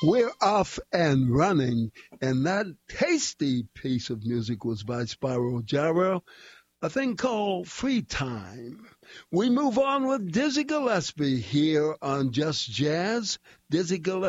We're off and running, and that tasty piece of music was by Spyro Gyro, a thing called Free Time. We move on with Dizzy Gillespie here on Just Jazz. Dizzy Gillespie.